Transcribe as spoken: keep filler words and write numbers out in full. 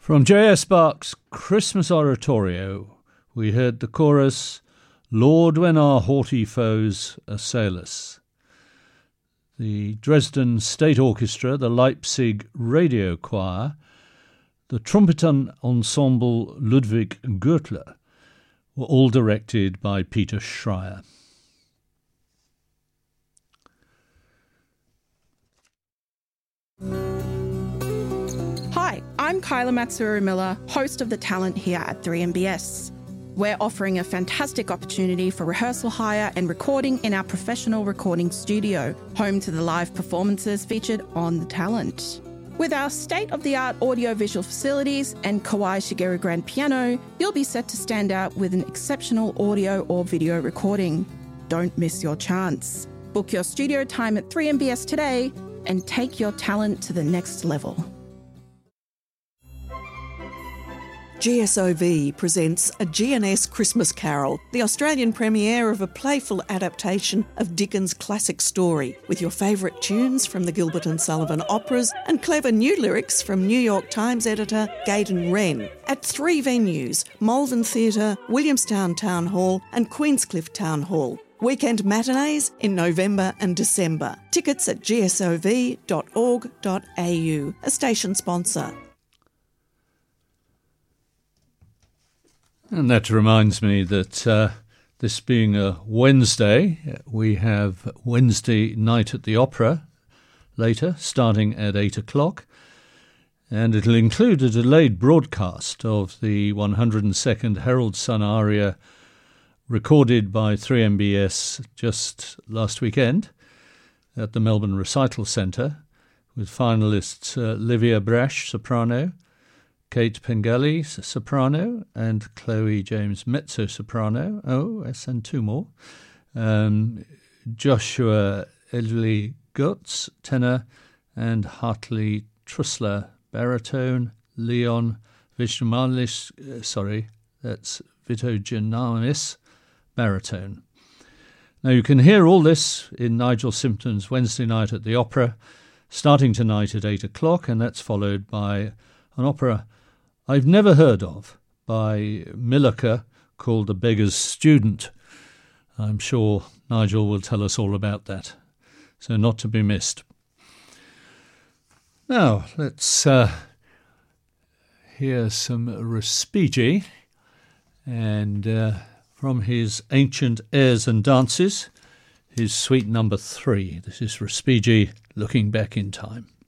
From J S Bach's Christmas Oratorio, we heard the chorus, Lord, when our haughty foes assail us. The Dresden State Orchestra, the Leipzig Radio Choir, the Trompeter Ensemble Ludwig Gürtler were all directed by Peter Schreier. Hi, I'm Kyla Matsuru-Miller, host of The Talent here at three M B S. We're offering a fantastic opportunity for rehearsal hire and recording in our professional recording studio, home to the live performances featured on The Talent. With our state-of-the-art audio-visual facilities and Kawai Shigeru grand piano, you'll be set to stand out with an exceptional audio or video recording. Don't miss your chance. Book your studio time at three M B S today and take your talent to the next level. G S O V presents A G N S Christmas Carol, the Australian premiere of a playful adaptation of Dickens' classic story, with your favourite tunes from the Gilbert and Sullivan operas and clever new lyrics from New York Times editor Gaydon Wren, at three venues, Malvern Theatre, Williamstown Town Hall and Queenscliff Town Hall. Weekend matinees in November and December. Tickets at g s o v dot org dot a u, a station sponsor. And that reminds me that uh, this being a Wednesday, we have Wednesday night at the Opera later, starting at eight o'clock. And it'll include a delayed broadcast of the one hundred second Harold Sun aria recorded by three M B S just last weekend at the Melbourne Recital Centre, with finalists uh, Livia Brash, soprano, Kate Pengelly, soprano, and Chloe James, mezzo-soprano. Oh, yes, and two more. Um, Joshua Edley Gutz, tenor, and Hartley Trussler, baritone. Leon Vishnumalis, uh, sorry, that's Vitogenamis, baritone. Now, you can hear all this in Nigel Simpson's Wednesday night at the Opera, starting tonight at eight o'clock, and that's followed by an opera I've never heard of by Milliker called The Beggar's Student. I'm sure Nigel will tell us all about that, so not to be missed. Now, let's uh, hear some Respighi, and uh, from his Ancient Airs and Dances, his suite number three. This is Respighi, Looking Back in Time.